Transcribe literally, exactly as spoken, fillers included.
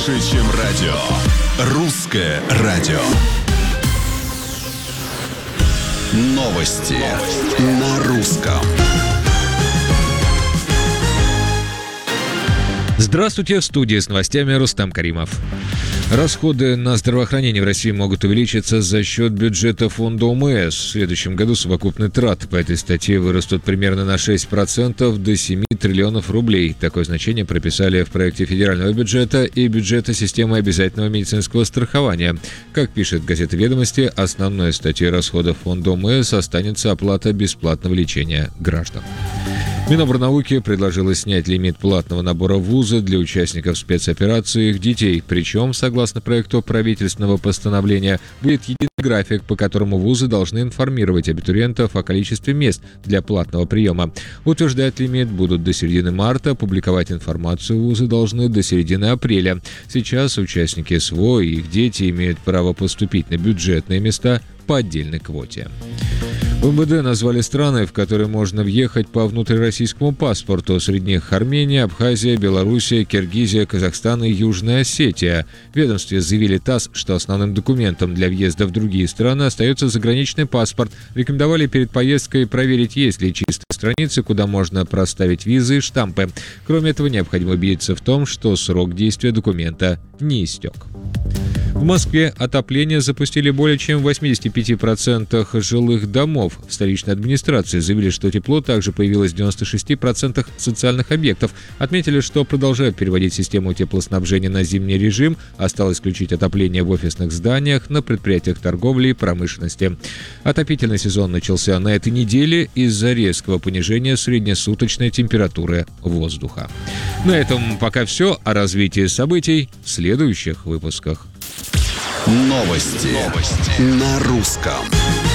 больше, чем радио. Русское радио. Новости на русском. Здравствуйте, в студии с новостями Рустам Каримов. Расходы на здравоохранение в России могут увеличиться за счет бюджета фонда ОМС. В следующем году совокупные траты по этой статье вырастут примерно на шесть процентов до семи триллионов рублей. Такое значение прописали в проекте федерального бюджета и бюджета системы обязательного медицинского страхования. Как пишет газета «Ведомости», основной статьей расходов фонда ОМС останется оплата бесплатного лечения граждан. Минобрнауки предложила снять лимит платного набора в вузы для участников спецоперации и их детей. Причем, согласно проекту правительственного постановления, будет единый график, по которому вузы должны информировать абитуриентов о количестве мест для платного приема. Утверждать лимит будут до середины марта, публиковать информацию вузы должны до середины апреля. Сейчас участники СВО и их дети имеют право поступить на бюджетные места по отдельной квоте. В эм вэ дэ назвали страны, в которые можно въехать по внутрироссийскому паспорту. Среди них Армения, Абхазия, Белоруссия, Киргизия, Казахстан и Южная Осетия. В ведомстве заявили ТАСС, что основным документом для въезда в другие страны остается заграничный паспорт. Рекомендовали перед поездкой проверить, есть ли чистые страницы, куда можно проставить визы и штампы. Кроме этого, необходимо убедиться в том, что срок действия документа не истек. В Москве отопление запустили более чем в восьмидесяти пяти процентах жилых домов. В столичной администрации заявили, что тепло также появилось в девяноста шести процентах социальных объектов. Отметили, что продолжают переводить систему теплоснабжения на зимний режим. Осталось включить отопление в офисных зданиях, на предприятиях торговли и промышленности. Отопительный сезон начался на этой неделе из-за резкого понижения среднесуточной температуры воздуха. На этом пока все. О развитии событий в следующих выпусках. Новости, Новости. На русском.